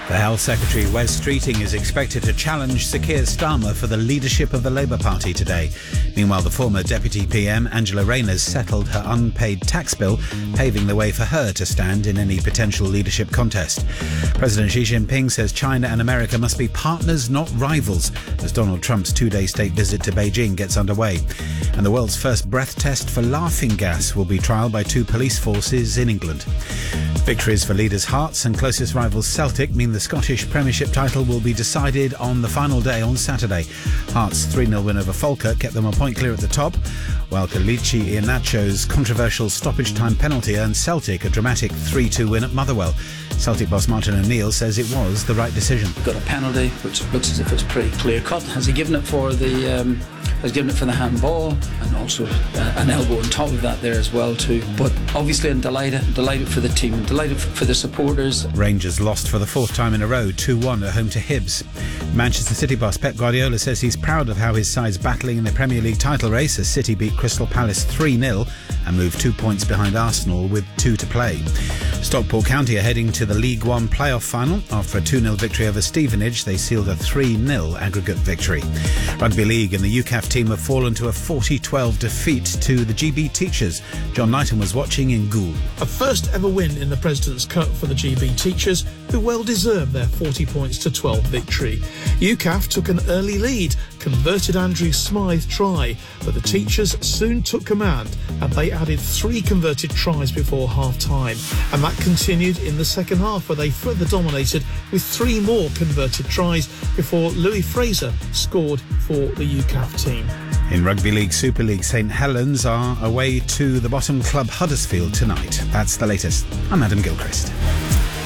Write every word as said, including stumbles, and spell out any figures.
The Health Secretary, Wes Streeting, is expected to challenge Sir Keir Starmer for the leadership of the Labour Party today. Meanwhile, the former Deputy P M, Angela Rayner, settled her unpaid tax bill, paving the way for her to stand in any potential leadership contest. President Xi Jinping says China and America must be partners, not rivals, as Donald Trump's two-day state visit to Beijing gets underway. And the world's first breath test for laughing gas will be trialled by two police forces in England. Victories for leaders Hearts and closest rivals Celtic mean the Scottish Premiership title will be decided on the final day on Saturday. Hearts' three nil win over Falkirk kept them a point clear at the top, while Kelechi Iheanacho's controversial stoppage time penalty earned Celtic a dramatic three two win at Motherwell. Celtic boss Martin O'Neill says it was the right decision. Got a penalty, which looks as if it's pretty clear cut. Has he given it for the? Um, has given it for the handball, and also uh, an elbow on top of that there as well too. But obviously, I'm delighted, delighted for the team, delighted for the supporters. Rangers lost for the fourth time in a row, two one at home to Hibs. Manchester City boss Pep Guardiola says he's proud of how his side's battling in the Premier League title race as City beat Crystal Palace three nil and moved two points behind Arsenal with two to play. Stockport County are heading to the League One playoff final. After a two nil victory over Stevenage, they sealed a three nil aggregate victory. Rugby League and the U C A F team have fallen to a forty twelve defeat to the G B Teachers. John Knighton was watching in Goole. A first ever win in the President's Cup for the G B Teachers, who well deserved their forty points to twelve victory. U C A F took an early lead, converted Andrew Smythe try, but the Teachers soon took command and they added three converted tries before half-time. And that continued in the second half, where they further dominated with three more converted tries before Louis Fraser scored for the U C A F team. In Rugby League Super League, St Helens are away to the bottom club Huddersfield tonight. That's the latest. I'm Adam Gilchrist.